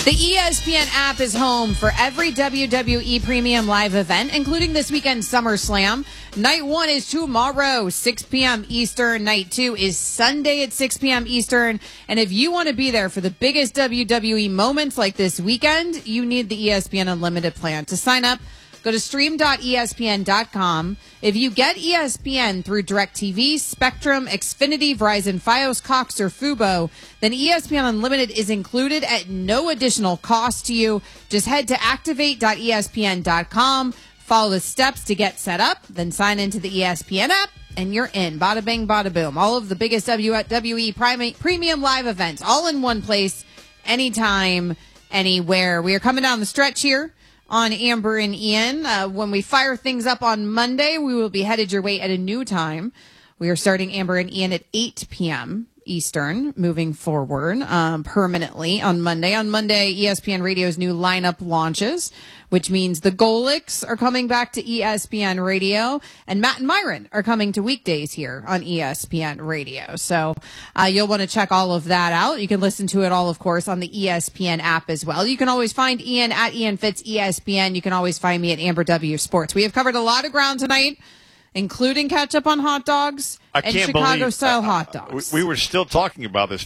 The ESPN app is home for every WWE Premium Live event, including this weekend's SummerSlam. Night 1 is tomorrow, 6 p.m. Eastern. Night 2 is Sunday at 6 p.m. Eastern. And if you want to be there for the biggest WWE moments like this weekend, you need the ESPN Unlimited plan. To sign up, go to stream.espn.com. If you get ESPN through DirecTV, Spectrum, Xfinity, Verizon, Fios, Cox, or Fubo, then ESPN Unlimited is included at no additional cost to you. Just head to activate.espn.com, follow the steps to get set up, then sign into the ESPN app, and you're in. Bada bing, bada boom. All of the biggest WWE Premium Live events, all in one place, anytime, anywhere. We are coming down the stretch here on Amber and Ian. When we fire things up on Monday, we will be headed your way at a new time. We are starting Amber and Ian at 8 p.m. Eastern, moving forward permanently on Monday. On Monday, ESPN Radio's new lineup launches, which means the Golics are coming back to ESPN Radio, and Matt and Myron are coming to weekdays here on ESPN Radio. So you'll want to check all of that out. You can listen to it all, of course, on the ESPN app as well. You can always find Ian at Ian Fitz ESPN. You can always find me at Amber W Sports. We have covered a lot of ground tonight, including catch up on hot dogs and Chicago-style hot dogs. We were still talking about this